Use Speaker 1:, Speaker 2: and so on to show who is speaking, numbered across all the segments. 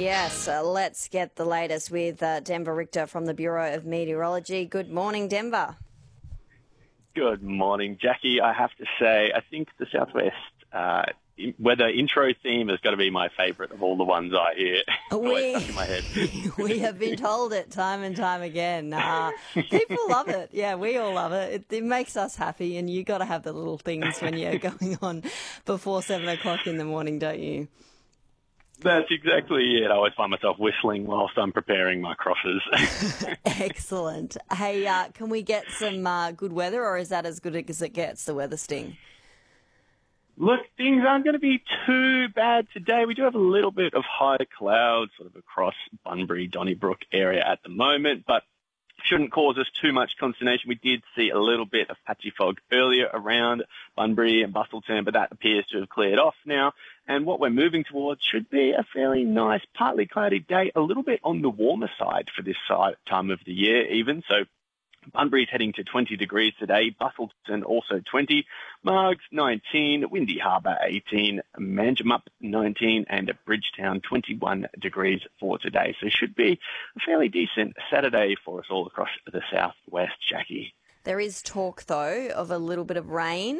Speaker 1: Yes, let's get the latest with Denver Richter from the Bureau of Meteorology. Good morning, Denver.
Speaker 2: Good morning, Jackie. I have to say, I think the Southwest weather intro theme has got to be my favourite of all the ones I hear. Always stuck in my head.
Speaker 1: We have been told it time and time again. People love it. Yeah, we all love it. It makes us happy, and you got to have the little things when you're going on before 7 o'clock in the morning, don't you?
Speaker 2: That's exactly it. I always find myself whistling whilst I'm preparing my crosses.
Speaker 1: Excellent. Hey, can we get some good weather, or is that as good as it gets, the weather sting?
Speaker 2: Look, things aren't going to be too bad today. We do have a little bit of high clouds sort of across Bunbury, Donnybrook area at the moment, but shouldn't cause us too much consternation. We did see a little bit of patchy fog earlier around Bunbury and Bustleton, but that appears to have cleared off now. And what we're moving towards should be a fairly nice, partly cloudy day, a little bit on the warmer side for this time of the year even. So Bunbury's heading to 20 degrees today, Bustleton also 20, Margs 19, Windy Harbour 18, Manjimup 19, and Bridgetown 21 degrees for today. So it should be a fairly decent Saturday for us all across the southwest, Jackie.
Speaker 1: There is talk, though, of a little bit of rain.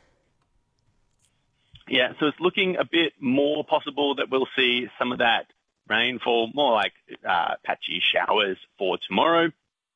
Speaker 2: Yeah, so it's looking a bit more possible that we'll see some of that rainfall, more like patchy showers for tomorrow.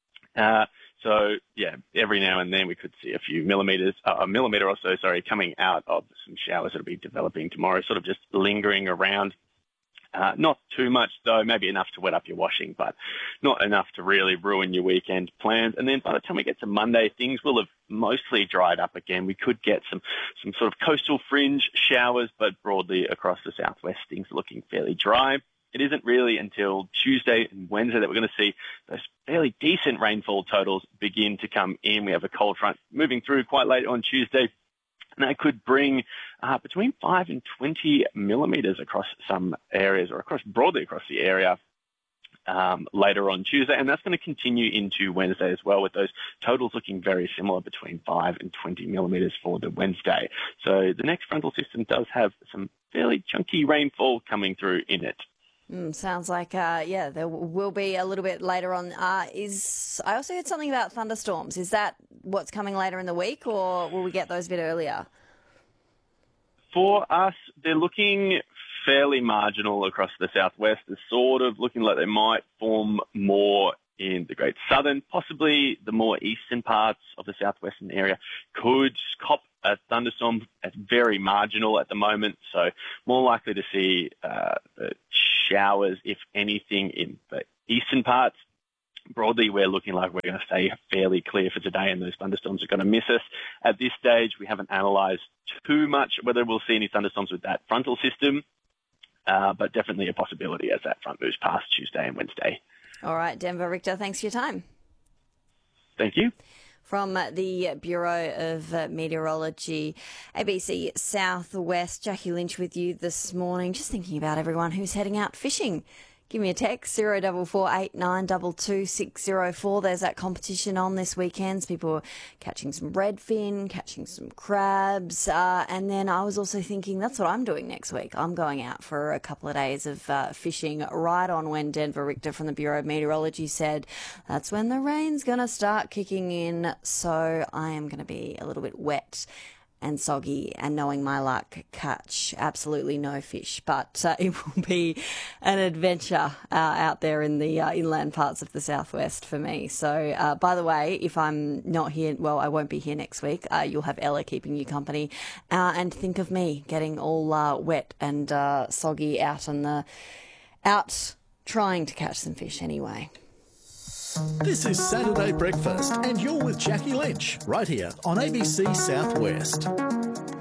Speaker 2: So, yeah, every now and then we could see a millimetre or so, coming out of some showers that will be developing tomorrow, sort of just lingering around. Not too much, though, maybe enough to wet up your washing, but not enough to really ruin your weekend plans. And then by the time we get to Monday, things will have mostly dried up again. We could get some sort of coastal fringe showers, but broadly across the southwest, things are looking fairly dry. It isn't really until Tuesday and Wednesday that we're going to see those fairly decent rainfall totals begin to come in. We have a cold front moving through quite late on Tuesday, and that could bring between 5 and 20 millimetres across some areas, or broadly across the area later on Tuesday. And that's going to continue into Wednesday as well, with those totals looking very similar, between 5 and 20 millimetres for the Wednesday. So the next frontal system does have some fairly chunky rainfall coming through in it.
Speaker 1: Sounds like, there will be a little bit later on. I also heard something about thunderstorms. Is that what's coming later in the week, or will we get those a bit earlier?
Speaker 2: For us, they're looking fairly marginal across the southwest. They're sort of looking like they might form more in the Great Southern, possibly the more eastern parts of the southwestern area could cop a thunderstorm. It's very marginal at the moment, so more likely to see showers, if anything, in the eastern parts. Broadly, we're looking like we're going to stay fairly clear for today, and those thunderstorms are going to miss us. At this stage, we haven't analysed too much whether we'll see any thunderstorms with that frontal system, but definitely a possibility as that front moves past Tuesday and Wednesday.
Speaker 1: All right, Denver Richter, thanks for your time.
Speaker 2: Thank you.
Speaker 1: From the Bureau of Meteorology, ABC Southwest, Jackie Lynch with you this morning. Just thinking about everyone who's heading out fishing. Give me a text, 0448922604. There's that competition on this weekend. People are catching some redfin, catching some crabs. And then I was also thinking that's what I'm doing next week. I'm going out for a couple of days of fishing right on when Denver Richter from the Bureau of Meteorology said that's when the rain's going to start kicking in. So I am going to be a little bit wet and soggy, and knowing my luck, catch absolutely no fish. But it will be an adventure out there in the inland parts of the southwest for me. So, by the way, if I'm not here, well, I won't be here next week. You'll have Ella keeping you company. And think of me getting all wet and soggy out trying to catch some fish anyway.
Speaker 3: This is Saturday Breakfast, and you're with Jackie Lynch, right here on ABC Southwest.